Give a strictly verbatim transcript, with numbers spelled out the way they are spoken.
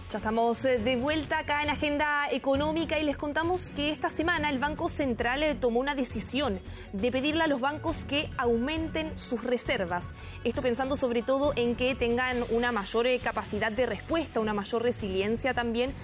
Ya estamos de vuelta acá en Agenda Económica y les contamos que esta semana el Banco Central tomó una decisión de pedirle a los bancos que aumenten sus reservas. Esto pensando sobre todo en que tengan una mayor capacidad de respuesta, una mayor resiliencia también